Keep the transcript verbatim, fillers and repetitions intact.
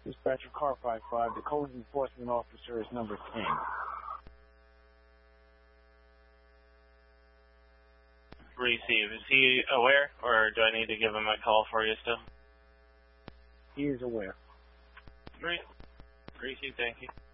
Dispatcher car five five, the code enforcement officer is number ten. Receive. Is he aware, or do I need to give him a call for you still? He is aware. Re- Receive, thank you.